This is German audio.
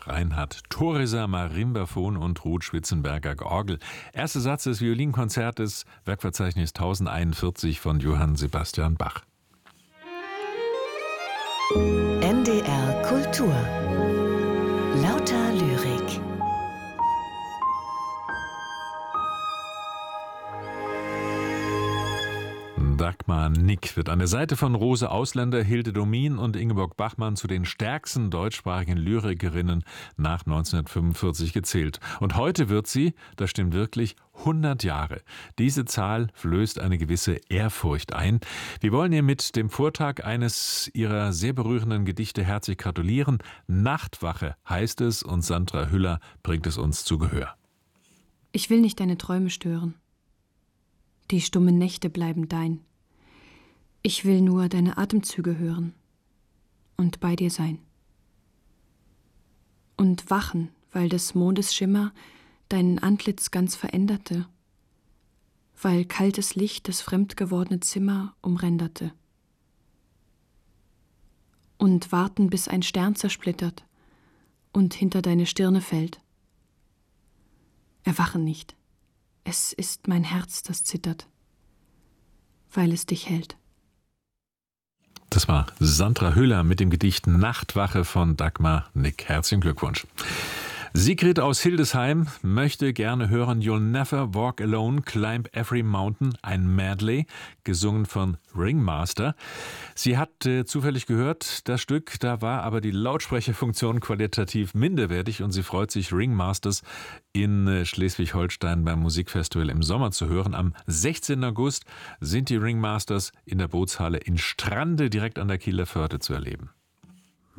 Reinhard Thoriser, Marimbaphon und Ruth Schwitzenberger Orgel. Erster Satz des Violinkonzertes, Werkverzeichnis 1041 von Johann Sebastian Bach. NDR Kultur. Lauter Lyrik. Dagmar Nick wird an der Seite von Rose Ausländer, Hilde Domin und Ingeborg Bachmann zu den stärksten deutschsprachigen Lyrikerinnen nach 1945 gezählt. Und heute wird sie, das stimmt wirklich, 100 Jahre. Diese Zahl flößt eine gewisse Ehrfurcht ein. Wir wollen ihr mit dem Vortrag eines ihrer sehr berührenden Gedichte herzlich gratulieren. Nachtwache heißt es und Sandra Hüller bringt es uns zu Gehör. Ich will nicht deine Träume stören. Die stummen Nächte bleiben dein. Ich will nur deine Atemzüge hören und bei dir sein. Und wachen, weil des Mondes Schimmer dein Antlitz ganz veränderte, weil kaltes Licht das fremd gewordene Zimmer umränderte. Und warten, bis ein Stern zersplittert und hinter deine Stirne fällt. Erwache nicht, es ist mein Herz, das zittert, weil es dich hält. Das war Sandra Hüller mit dem Gedicht Nachtwache von Dagmar Nick. Herzlichen Glückwunsch. Sigrid aus Hildesheim möchte gerne hören You'll Never Walk Alone, Climb Every Mountain, ein Medley, gesungen von Ringmaster. Sie hat zufällig gehört, das Stück, da war aber die Lautsprecherfunktion qualitativ minderwertig und sie freut sich, Ringmasters in Schleswig-Holstein beim Musikfestival im Sommer zu hören. Am 16. August sind die Ringmasters in der Bootshalle in Strande direkt an der Kieler Förde zu erleben.